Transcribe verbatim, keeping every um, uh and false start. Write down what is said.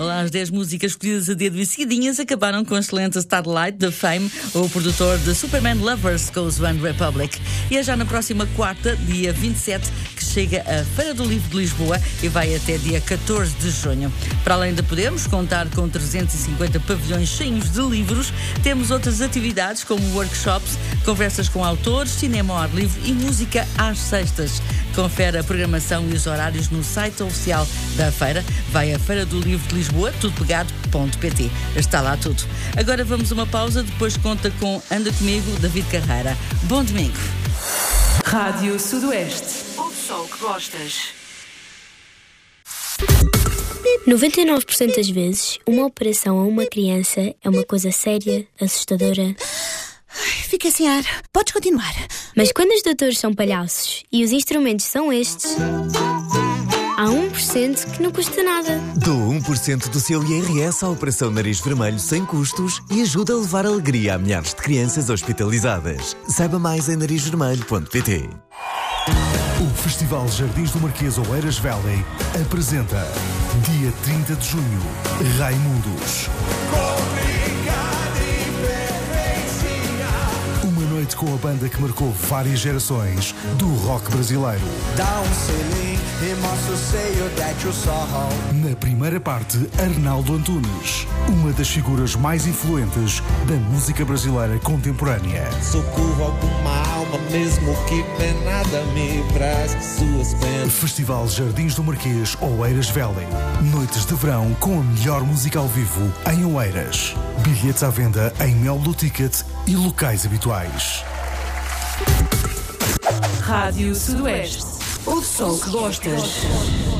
As dez músicas escolhidas a dedo e seguidinhas acabaram com a excelente Starlight, The Fame, o produtor de Superman Lovers Goes One Republic. E é já na próxima quarta, dia vinte e sete, que chega a Feira do Livro de Lisboa e vai até dia catorze de junho. Para além de podermos contar com trezentos e cinquenta pavilhões cheios de livros, temos outras atividades como workshops, conversas com autores, cinema ao ar livre e música às sextas. Confere a programação e os horários no site oficial da feira. Vai a Feira do Livro de Lisboa, tudo pegado ponto pt. Está lá tudo. Agora vamos a uma pausa, depois conta com Anda Comigo, David Carreira. Bom domingo. Rádio Sudoeste. O som que gostas. noventa e nove por cento das vezes, uma operação a uma criança é uma coisa séria, assustadora. Fiquei sem ar. Podes continuar. Mas quando os doutores são palhaços e os instrumentos são estes, há um por cento que não custa nada. Dou um por cento do seu I R S à Operação Nariz Vermelho sem custos e ajuda a levar alegria a milhares de crianças hospitalizadas. Saiba mais em nariz vermelho ponto pt. O Festival Jardins do Marquês Oeiras Valley apresenta dia trinta de junho, Raimundos. Com a banda que marcou várias gerações do rock brasileiro. Dá um selim e mostra o seio that you saw. Na primeira parte, Arnaldo Antunes, uma das figuras mais influentes da música brasileira contemporânea. Socorro alguma alma, mesmo que penada me traz suas penas. Festival Jardins do Marquês Oeiras Valley. Noites de verão com a melhor música ao vivo em Oeiras. Bilhetes à venda em Mel do Ticket e locais habituais. Rádio Sudoeste. O som que gostas.